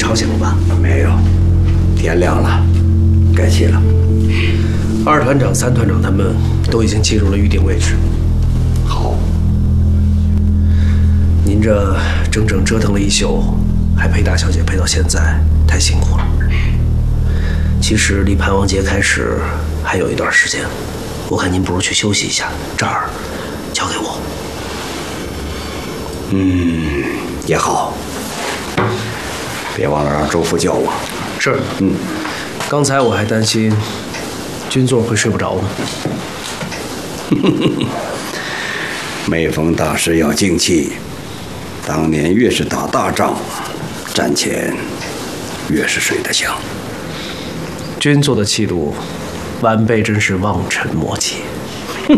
吵醒了吧？ 没有，天亮了，该起了。 二团长、三团长他们都已经进入了预定位置。 好， 您这整整折腾了一宿，还陪大小姐陪到现在，太辛苦了。其实离盘王节开始还有一段时间，我看您不如去休息一下，这儿交给我。 也好，别忘了让周副叫我。 是。刚才我还担心军座会睡不着呢。 每逢大事要静气，当年越是打大仗，战前越是睡得香。 军座的气度，晚辈真是望尘莫及。